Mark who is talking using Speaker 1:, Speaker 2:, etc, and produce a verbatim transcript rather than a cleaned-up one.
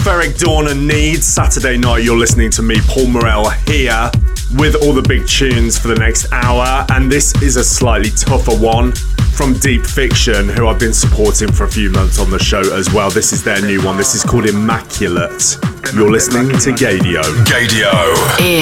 Speaker 1: Eric Dawn and Need. Saturday night, you're listening to me, Paul Morel, here with all the big tunes for the next hour. And this is a slightly tougher one from Deep Fiction, who I've been supporting for a few months on the show as well. This is their new one. This is called Immaculate. You're listening to Gadio.
Speaker 2: Gadio.